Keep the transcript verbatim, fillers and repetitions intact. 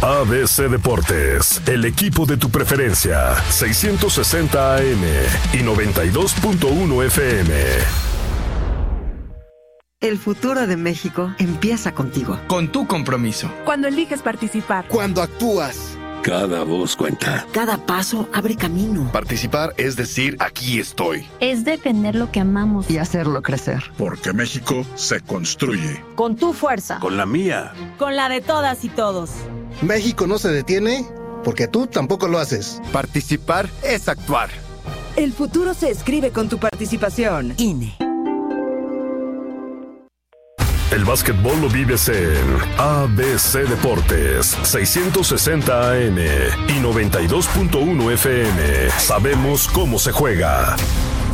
A B C Deportes, el equipo de tu preferencia, seiscientos sesenta A M y noventa y dos punto uno F M. El futuro de México empieza contigo. Con tu compromiso. Cuando eliges participar. Cuando actúas. Cada voz cuenta. Cada paso abre camino. Participar es decir, aquí estoy. Es defender lo que amamos. Y hacerlo crecer. Porque México se construye. Con tu fuerza. Con la mía. Con la de todas y todos. México no se detiene porque tú tampoco lo haces. Participar es actuar. El futuro se escribe con tu participación. I N E. El básquetbol lo vives en A B C Deportes, seiscientos sesenta A M y noventa y dos punto uno F M. Sabemos cómo se juega.